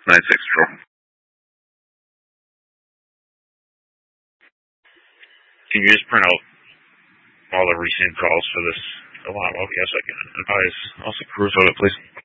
96 Patrol. Can you just print out all the recent calls for this alarm? Okay, so I can advise also crews of it, please.